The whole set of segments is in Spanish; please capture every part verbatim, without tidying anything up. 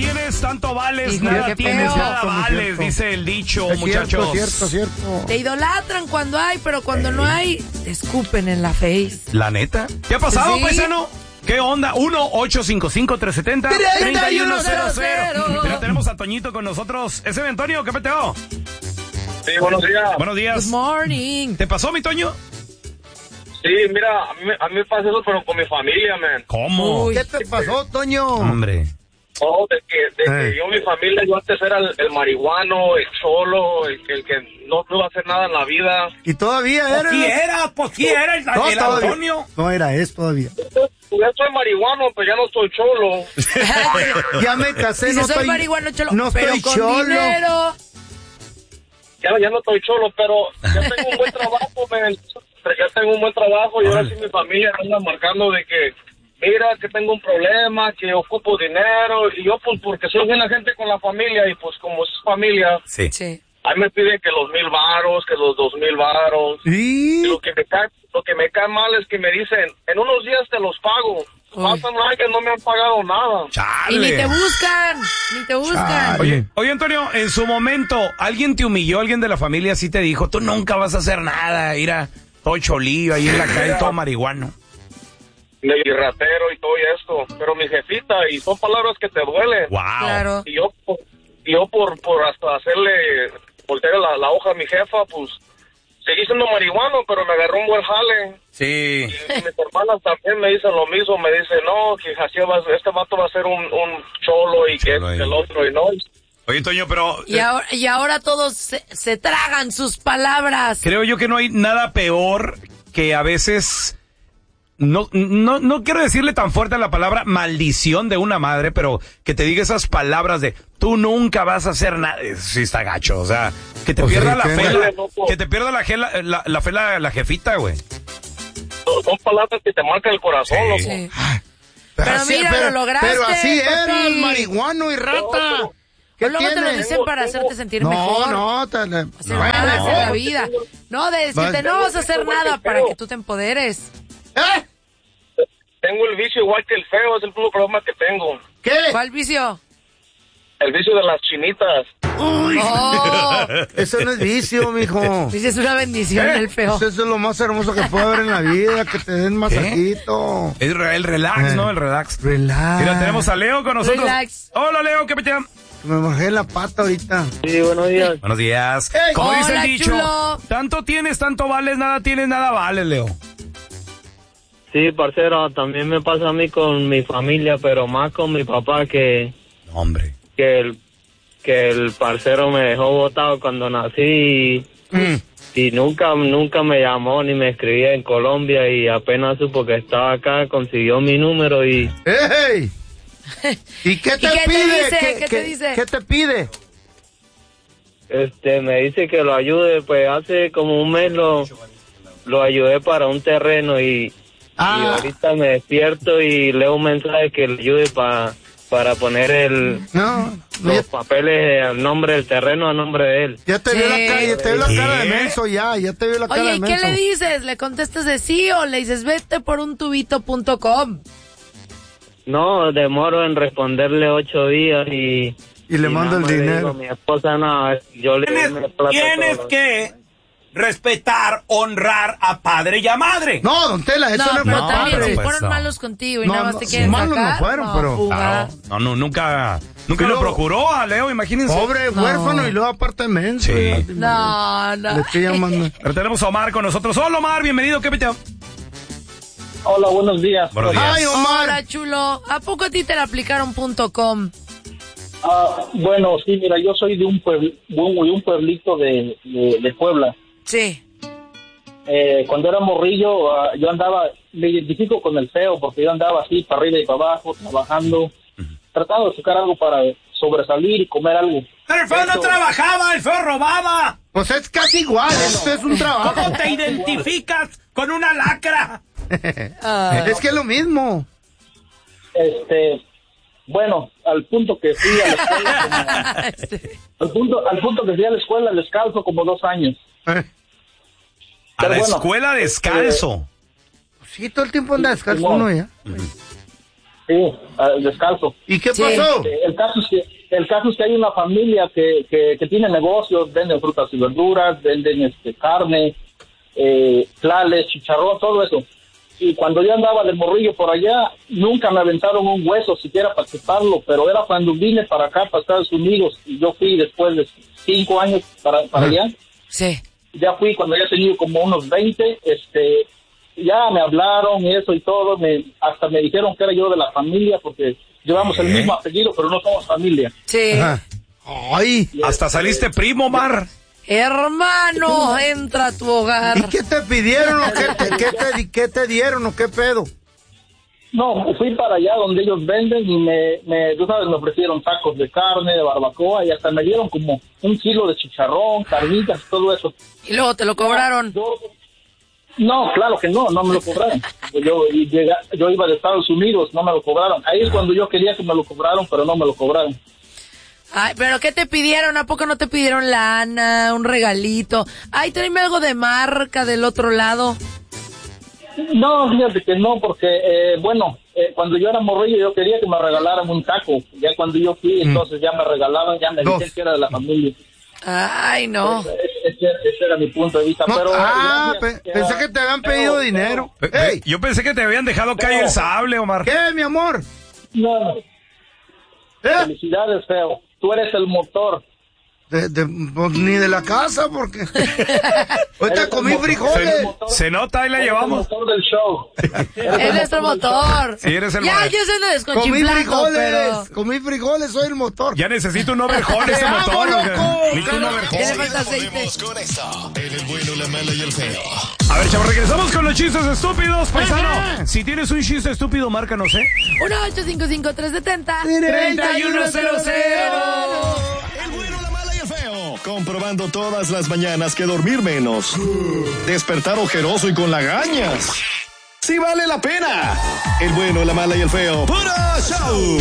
tienes, tanto vales, Hijo, nada qué tienes, feo. nada Cierto, muy vales, cierto. dice el dicho, Es muchachos. cierto, cierto, cierto. Te idolatran cuando hay, pero cuando no hay, te escupen en la face. ¿La neta? ¿Qué ha pasado, Sí. paisano? ¿Qué onda? uno ocho cinco cinco, tres siete cero, tres uno cero cero. Mira, tenemos a Toñito con nosotros. Ese es Antonio, ¿qué peteo? Sí, buenos días. Buenos días. Good morning. ¿Te pasó, mi Toño? Sí, mira, a mí, me- a mí me pasa eso, pero con mi familia, man. ¿Cómo? Uy. ¿Qué te pasó, Toño? Hombre. Oh, de que, de Eh. que yo, mi familia, yo antes era el, el marihuano, el cholo, el, que- el que no, no iba a hacer nada en la vida. ¿Y todavía eres? ¿Quién era? Pues ¿quién era el, No, el todavía. Antonio? No era, es todavía. Pues ya soy marihuano, pero ya no soy cholo. Ya me casé, Dice, no soy estoy... marihuano cholo, no pero estoy con cholo. dinero. Ya, ya no estoy cholo, pero ya tengo un buen trabajo, man. Ya tengo un buen trabajo y ahora sí mi familia me anda marcando de que, mira, que tengo un problema, que ocupo dinero. Y yo, pues, porque soy buena gente con la familia y pues como es familia, Sí. Sí. ahí me piden que los mil varos, que los dos mil varos. Y ¿Y? lo que me cae, lo que me cae mal es que me dicen, en unos días te los pago. Uy. Pasan años, no me han pagado nada. Chale. Y ni te buscan, ni te buscan. Oye, oye, Antonio, en su momento, ¿alguien te humilló? ¿Alguien de la familia sí te dijo, tú nunca vas a hacer nada, ir a todo cholillo ahí en la calle, todo marihuano? Y ratero y todo esto. Pero mi jefita, y son palabras que te duelen. Wow. Claro. Y yo, y yo por, por hasta hacerle, voltear la, la hoja a mi jefa, pues, seguí siendo marihuano, pero me agarró un buen jale. Sí. Y mis hermanas también me dicen lo mismo, me dicen, no, que así va, este vato va a ser un, un cholo y que Cholo ahí. este, el otro, y no. Oye, Toño, pero Y ahora, y ahora todos se, se tragan sus palabras. creo yo que no hay nada peor que a veces... No, no, no quiero decirle tan fuerte la palabra maldición de una madre, pero que te diga esas palabras de tú nunca vas a hacer nada. Sí está gacho, o sea, que te Pues pierda sí, la que fe, no. la- que te pierda la, gela- la, la fe la, la jefita, güey. Son- Son palabras que te marcan el corazón, Sí. loco. Sí. Pero, Pero mira, lo lograste, Pero así era, papi. el marihuano y rata. ¿Qué O luego te lo tiene? dicen para hacerte sentir No, mejor. no, te- le- Hacer no, más no. en la vida. No, de decirte, Vas- no vas a hacer nada para que tú te empoderes. ¿Eh? Tengo el vicio igual que el feo, es el único problema que tengo. ¿Qué? ¿Cuál vicio? El vicio de las chinitas. Uy, Oh, eso no es vicio, mijo. dices una bendición el feo. Eso es lo más hermoso que puede haber en la vida, que te den masajito. Es re- el relax, Eh. ¿no? El relax. Relax. Mira, tenemos a Leo con nosotros. Relax. Hola, Leo, ¿qué peteo? Me mojé la pata ahorita. Sí, buenos días. Buenos días. Ey. Como dice el Hola, dicho, chulo. tanto tienes, tanto vales, nada tienes, nada vales, Leo. Sí, parcero, también me pasa a mí con mi familia, pero más con mi papá que, No, hombre. que el que el parcero me dejó botado cuando nací y, Mm. y nunca nunca me llamó ni me escribía en Colombia y apenas supo que estaba acá, consiguió mi número y ¡Ey! ¿Y qué te ¿Y qué te pide? dice? ¿Qué te dice? ¿Qué te pide? este me dice que lo ayude, pues hace como un mes lo, lo ayudé para un terreno y, y Ah, ahorita me despierto y leo un mensaje que le ayude para para poner el no, no, los ya, papeles al nombre del terreno a nombre de él. ya te vio la Sí. cara, ya te vio la ¿Qué? cara de menso ya, ya te vio la cara Oye, de ¿y menso. qué le dices? ¿Le contestas de sí o le dices vete por un tubito punto com? No, demoro en responderle ocho días y... Y le mando nada el más le dinero. digo a mi esposa, no, yo le doy mi plata Tienes todos los- que respetar, honrar a padre y a madre. No, don Tela, eso No, no, pero fue también padre. si pues, fueron no. malos contigo y No, nada más no, te quieren malos no sacar. fueron, pero- fuga. Claro. No, no, nunca, nunca Y lo luego- procuró a Leo, imagínense. Pobre No. huérfano y luego aparte menso. Sí. ya, No, no. Le estoy llamando. Pero tenemos a Omar con nosotros. Hola, Omar, bienvenido, ¿qué peteo? Hola, buenos días. Buenos días. Ay, Omar. Hola, chulo. ¿A poco a ti te la aplicaron punto com? Ah, bueno, sí, mira, yo soy de un, puebl- de un, de un pueblito de, de, de Puebla. Sí. Eh, cuando era morrillo, ah, yo andaba, me identifico con el feo, porque yo andaba así, para arriba y para abajo, trabajando, tratando de sacar algo para sobresalir y comer algo. Pero el feo no Eso. trabajaba, el feo robaba. Pues es casi igual, esto es un trabajo. ¿Cómo te identificas con una lacra? Ah. Es que es lo mismo. Este, bueno, al punto que fui a la escuela, como- al punto, al punto que fui a la escuela descalzo como dos años. Eh, A la Pero bueno, este, eh, pues, escuela descalzo. Sí, todo el tiempo anda descalzo Simón. uno ya. Sí, uh, descalzo. ¿Y qué Sí. pasó? Eh, el caso es que el caso es que hay una familia que, que, que tiene negocios, venden frutas y verduras, venden este carne, eh, flales, chicharrón, todo eso. Y cuando yo andaba de morrillo por allá, nunca me aventaron un hueso siquiera para chuparlo, pero era cuando vine para acá, para Estados Unidos, y yo fui después de cinco años para, para allá. Sí. Ya fui cuando ya tenía como unos veinte, este, ya me hablaron y eso y todo, me, hasta me dijeron que era yo de la familia, porque llevamos el mismo apellido, pero no somos familia. Sí. Ajá. Ay, Hasta saliste primo, Mar. Hermano, entra a tu hogar. ¿y qué te pidieron o qué te, qué te, di- qué te dieron o qué pedo? No, fui para allá donde ellos venden y me, me, tú sabes, me ofrecieron tacos de carne, de barbacoa, y hasta me dieron como un kilo de chicharrón, carnitas, todo eso. Y luego te lo cobraron. Yo, no, claro que no, no me lo cobraron. Yo, y llega, yo iba de Estados Unidos, no me lo cobraron. Ahí es cuando yo quería que me lo cobraron, pero no me lo cobraron. Ay, pero ¿qué te pidieron? ¿A poco no te pidieron lana, un regalito? Ay, tráeme algo de marca del otro lado. No, fíjate que no, porque, eh, bueno, eh, cuando yo era morrillo yo quería que me regalaran un taco. Ya cuando yo fui, entonces ya me regalaban, ya me Dos. decían que era de la familia. Ay, no. Ese, ese- ese era mi punto de vista. No, pero ah, gracias, pe- ya- pensé que te habían pero- pedido pero- dinero. Pe- pe- Ey, Yo pensé que te habían dejado caer el sable, Omar. ¿qué, mi amor? No, no. ¿Eh? Felicidades, feo. Tú eres el motor. De, de- pues, ni de la casa, porque ahorita Eres comí el motor, frijoles. eres el motor. Se nota, ahí la Eres llevamos. el motor del show. Es nuestro motor. Sí, eres el Ya, motor. yo se lo Comí desconchiflando, frijoles, pero... comí frijoles, soy el motor. Ya necesito un overhaul ese ¡Te amo, motor. loco! Necesito un Ya le overhaul. falta aceite. Volvemos con esto, en el bueno, la mala y el feo. A ver, chavos, regresamos con los chistes estúpidos, paisano. Si tienes un chiste estúpido, márcanos, ¿eh? uno ocho cinco cinco tres siete cero treinta y uno cero cero. El bueno, la mala y el feo. Comprobando todas las mañanas que dormir menos. Despertar ojeroso y con lagañas. Sí vale la pena. El bueno, la mala y el feo. ¡Puro show!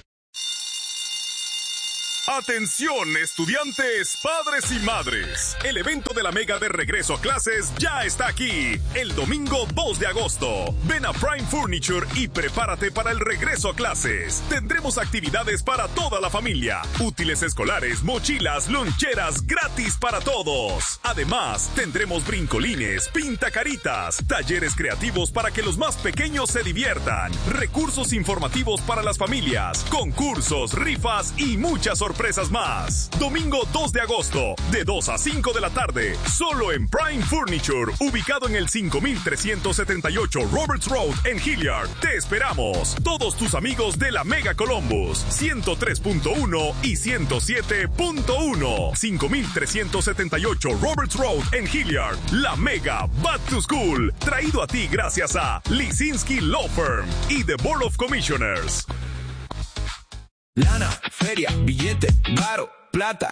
Atención, estudiantes, padres y madres. El evento de la Mega de regreso a clases ya está aquí. El domingo dos de agosto. Ven a Prime Furniture y prepárate para el regreso a clases. Tendremos actividades para toda la familia. Útiles escolares, mochilas, loncheras gratis para todos. Además, tendremos brincolines, pintacaritas, talleres creativos para que los más pequeños se diviertan, recursos informativos para las familias, concursos, rifas y muchas sorpresas más. Domingo dos de agosto, de dos a cinco de la tarde, solo en Prime Furniture, ubicado en el cinco mil trescientos setenta y ocho Roberts Road en Hilliard. Te esperamos. Todos tus amigos de la Mega Columbus, ciento tres punto uno y ciento siete punto uno. cinco mil trescientos setenta y ocho Roberts Road en Hilliard. La Mega Back to School, traído a ti gracias a Lisinski Law Firm y The Board of Commissioners. Lana, feria, billete, varo, plata.